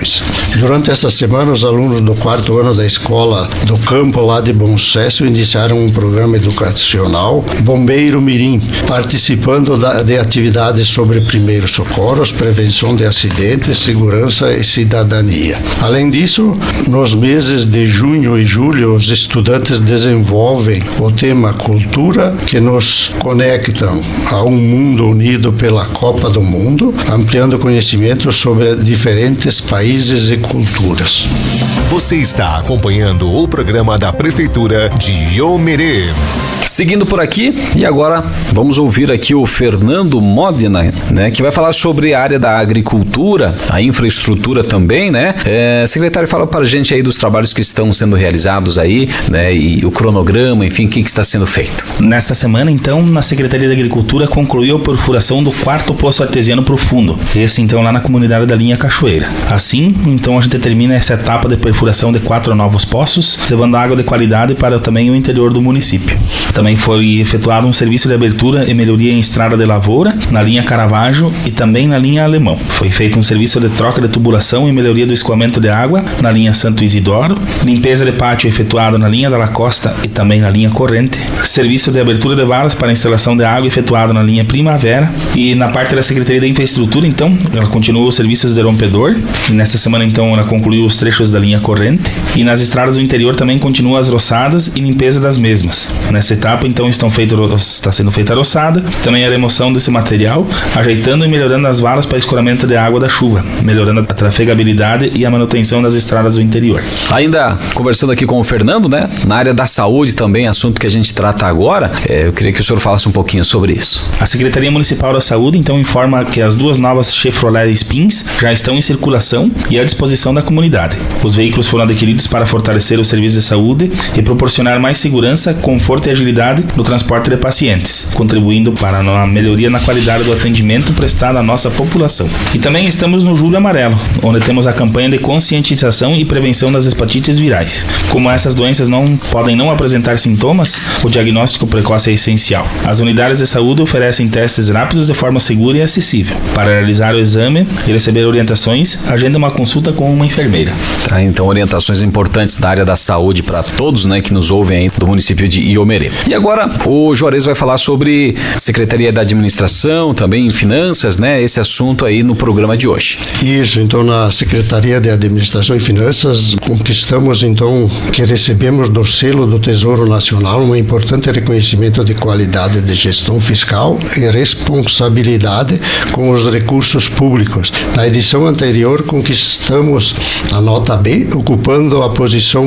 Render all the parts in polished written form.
ações. Durante essa semana, os alunos do 4º ano da escola do campo lá de Bom Sucesso iniciaram um programa educacional Bombeiro Mirim, participando de atividades sobre primeiros socorros, prevenção de acidentes, segurança e cidadania. Além disso, nos meses de junho e julho, os estudantes desenvolvem o tema Cultura, que nos conectam a um mundo unido pela Copa do Mundo, ampliando conhecimento sobre diferentes países e culturas. Você está acompanhando o programa da Prefeitura de Iomerê. Seguindo por aqui, e agora vamos ouvir aqui o Fernando Modena, né, que vai falar sobre a área da agricultura, a infraestrutura também, né? Secretário, fala para a gente aí dos trabalhos que estão sendo realizados aí, né, e o cronograma, enfim, o que está sendo feito. Nesta semana, então, na Secretaria da Agricultura concluiu a perfuração do 4º poço artesiano profundo, esse então lá na comunidade da linha Cachoeira. Assim, então a gente termina essa etapa de perfuração de 4 novos poços, levando água de qualidade para também o interior do município. Também foi efetuado um serviço de abertura e melhoria em estrada de lavoura, na linha Caravaggio e também na linha Alemão. Foi feito um serviço de troca de tubulação e melhoria do escoamento de água na linha Santo Isidoro, limpeza de pátio efetuado na linha da La Costa e também na linha Corrente, serviço de abertura de valas para instalação de água efetuado na linha Primavera, e na parte da Secretaria da Infraestrutura, então, ela continuou os serviços de rompedor, e nesta semana, então, ela concluiu os trechos da linha Corrente, e nas estradas do interior também continua as roçadas e limpeza das mesmas. Nessa etapa, então, está sendo feita a roçada, também a remoção desse material, ajeitando e melhorando as valas para escoamento de água da chuva, melhorando a trafegabilidade e a manutenção das estradas do interior. Ainda conversando aqui com o Fernando, né, na área da saúde também, assunto que a gente trata agora, eu queria que o senhor falasse um pouquinho sobre isso. A Secretaria Municipal da Saúde, então, informa que as 2 novas Chevrolet Spins já estão em circulação e à disposição da comunidade. Os veículos foram adquiridos para fortalecer o serviço de saúde e proporcionar mais segurança, conforto e agilidade no transporte de pacientes, contribuindo para a melhoria na qualidade do atendimento prestado à nossa população. E também estamos no Julho Amarelo, onde temos a campanha de conscientização e prevenção das hepatites virais. Como essas doenças podem não apresentar sintomas, o diagnóstico precoce é essencial. As unidades de saúde oferecem testes rápidos de forma segura e acessível. Para realizar o exame e receber orientações, agenda uma consulta com uma enfermeira. Tá, então orientações importantes na área da saúde para todos, né, que nos ouvem aí do município de Iomerê. E agora o Juarez vai falar sobre Secretaria da Administração, também Finanças, né, esse assunto aí no programa de hoje. Isso, então na Secretaria de Administração e Finanças conquistamos então que recebemos do selo do Tesouro Nacional um importante reconhecimento de qualidade de gestão fiscal e responsabilidade com os recursos públicos. Na edição anterior conquistamos a nota B, ocupando a posição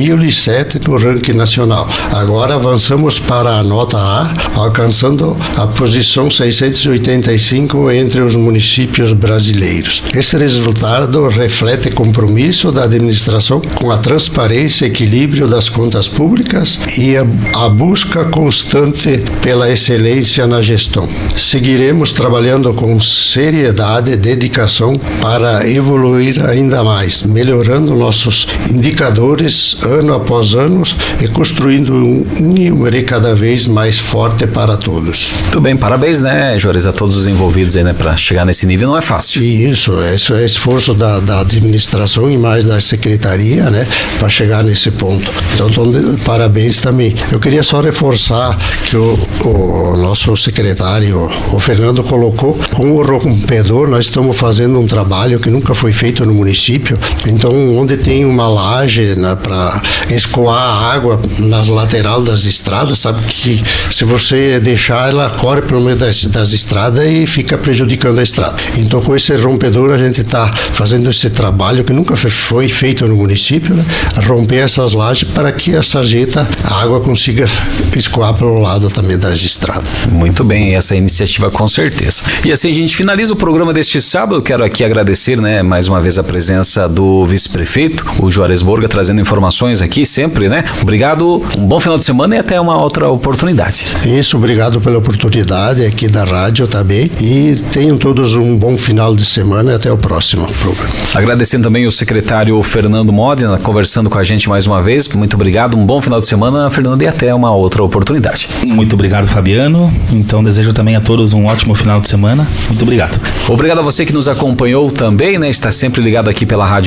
1007 no ranking nacional. Agora avançamos para a nota A, alcançando a posição 685 entre os municípios brasileiros. Esse resultado reflete compromisso da administração com a transparência e equilíbrio das contas públicas e a busca constante pela excelência na gestão. Seguiremos trabalhando com seriedade e dedicação para evoluir ainda mais, melhorando nossos indicadores ano após ano e construindo um Iomerê cada vez mais forte para todos. Muito bem, parabéns, né, Juarez, a todos os envolvidos aí, né, para chegar nesse nível não é fácil. Isso é esforço da administração e mais da secretaria, né, para chegar nesse ponto. Então, parabéns também. Eu queria só reforçar que o nosso secretário, o Fernando, colocou com o rompedor, nós estamos fazendo um trabalho que nunca foi feito no município. Então, onde tem uma laje, né, para escoar a água nas laterais das estradas, sabe que se você deixar, ela corre pelo meio das estradas e fica prejudicando a estrada. Então, com esse rompedor, a gente está fazendo esse trabalho que nunca foi feito no município, né? Romper essas lajes para que a sarjeta, a água consiga escoar pelo lado também das estradas. Muito bem, essa iniciativa com certeza. E assim a gente finaliza o programa deste sábado. Eu quero aqui agradecer, né, mais uma vez a presença do vice-prefeito, o Juarez Borga, trazendo informações aqui sempre, né? Obrigado, um bom final de semana e até uma outra oportunidade. Isso, obrigado pela oportunidade aqui da rádio também e tenham todos um bom final de semana e até o próximo programa. Agradecendo também o secretário Fernando Modena, conversando com a gente mais uma vez. Muito obrigado, um bom final de semana, Fernando, e até uma outra oportunidade. Muito obrigado, Fabiano. Então desejo também a todos um ótimo final de semana. Muito obrigado. Obrigado a você que nos acompanhou também, né? Está sempre ligado aqui pela Rádio